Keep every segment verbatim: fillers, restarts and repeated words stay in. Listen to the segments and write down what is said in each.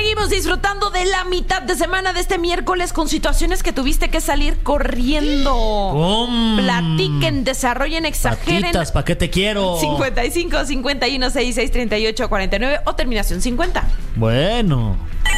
Seguimos disfrutando de la mitad de semana de este miércoles con situaciones que tuviste que salir corriendo. ¡Bum! Platiquen, desarrollen, exageren. Patitas, ¿pa' qué te quiero? cincuenta y cinco, cincuenta y uno, sesenta y seis, treinta y ocho, cuarenta y nueve o terminación cincuenta. Bueno.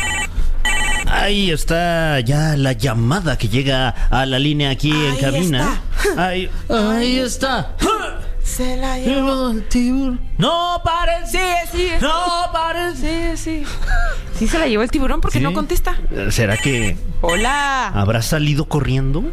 Ahí está ya la llamada que llega a la línea aquí en Ahí cabina. Ahí, Ahí está. Se la llevó. El tiburón. No paren. Sí, sí. No paren. Sí, sí. Sí se la llevó el tiburón porque ¿Sí? no contesta. ¿será que Hola. habrá salido corriendo?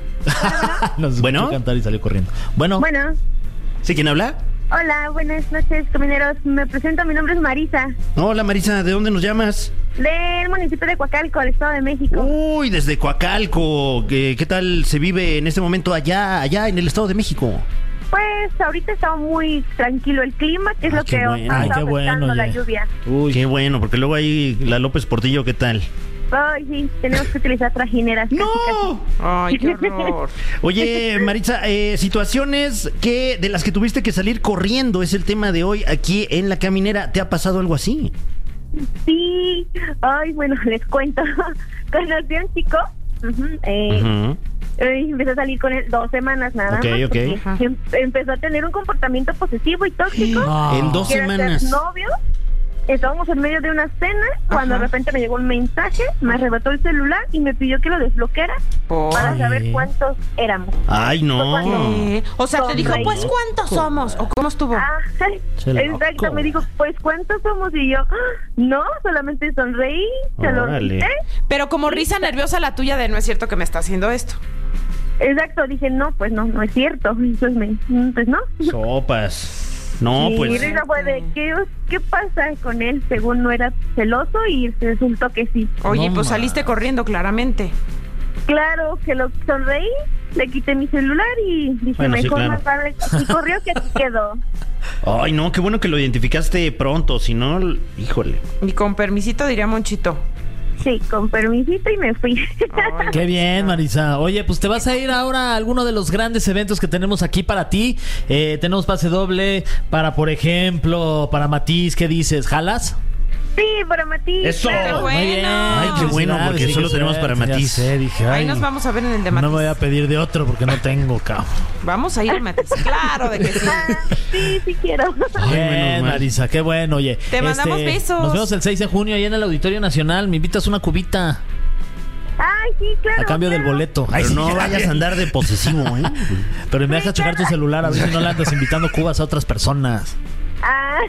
Nos Bueno. escuchó cantar y salió corriendo. Bueno. Bueno, ¿Sí, quién habla? hola, buenas noches, camineros. Me presento, mi nombre es Marisa, Hola, Marisa, ¿de dónde nos llamas? del municipio de Coacalco, del Estado de México. Uy, desde Coacalco. ¿Qué, qué tal se vive en este momento allá, allá en el Estado de México? Pues ahorita está muy tranquilo el clima, que es Ay, lo qué que bueno. está Ay, qué bueno, afectando la oye. lluvia. Uy, qué bueno, porque luego ahí la López Portillo, ¿qué tal? Ay, sí, tenemos que utilizar trajineras. casi, ¡No! Ay, qué horror. Oye, Maritza, eh, situaciones que de las que tuviste que salir corriendo es el tema de hoy aquí en La Caminera. ¿Te ha pasado algo así? casi. Sí, ay, bueno, les cuento. Conocí a un chico, ujú, eh, Ujú. eh, empecé a salir con él dos semanas nada Ok, más. ok. porque Ajá. em- empezó a tener un comportamiento posesivo y tóxico. No. En dos Quiere ser semanas. novio. Estábamos en medio de una cena cuando Ajá. de repente me llegó un mensaje, me arrebató el celular y me pidió que lo desbloqueara Por- para saber Ay. cuántos éramos. Ay, no. Eh, O sea, te dijo, Sonreí. pues, ¿cuántos somos? ¿O cómo estuvo? Ah, Se la exacto, loco. me dijo, pues ¿cuántos somos? Y yo, "Ah, no, solamente sonreí, se lo Órale. dije. Pero como risa nerviosa la tuya de no es cierto que me está haciendo esto. Exacto, dije, no, pues no, no es cierto. Entonces me, "Mm, pues no. Sopas. No, y pues. risa fue de, ¿qué, ¿qué pasa con él? Según no era celoso y resultó que sí. Oye, No pues ma- saliste corriendo, claramente. Claro que lo sonreí, le quité mi celular y dije, Bueno, sí, mejor claro. más vale y corrió que aquí quedó. Ay, no, qué bueno que lo identificaste pronto. Si no, híjole. Y con permisito diría Monchito. Sí, con permisito y me fui. Ay, Qué bien, Marisa. Oye, pues te vas a ir ahora a alguno de los grandes eventos que tenemos aquí para ti. Eh, tenemos pase doble para, por ejemplo, para Matiz. ¿Qué dices? ¿Jalas? Sí, para Matiz. Eso. claro. Bueno. Muy bien. Ay, qué bueno, porque Felicidades, solo sí, tenemos ya para sé, Matiz. ya sé, dije, Ahí ay, nos vamos a ver en el de no Matiz. me voy a pedir de otro porque no tengo, cabrón. Vamos a ir a Matiz. Claro de que sí. Ah, sí, sí quiero. Ay, Bien, menos mal. Marisa, qué bueno, oye. Te mandamos besos. Nos vemos el seis de junio ahí en el Auditorio Nacional. Me invitas una cubita Ay, sí, claro. a cambio del claro. boleto. Ay, Pero sí, no vayas a andar de posesivo, ¿eh? Pero me dejas checar tu celular a ver si no le andas invitando cubas a otras personas. Ah,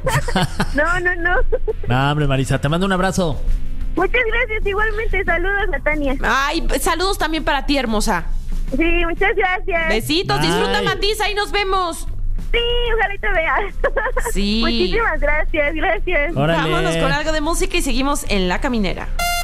no, no, no. No, hombre, Marisa, te mando un abrazo. Muchas gracias, igualmente. Saludos, Natania. Ay, saludos también para ti, hermosa. Sí, muchas gracias. Besitos, Bye. disfruta Matiz, ahí nos vemos. Sí, ojalá y te veas. Sí. Muchísimas gracias, gracias. Órale. Vámonos con algo de música y seguimos en La Caminera.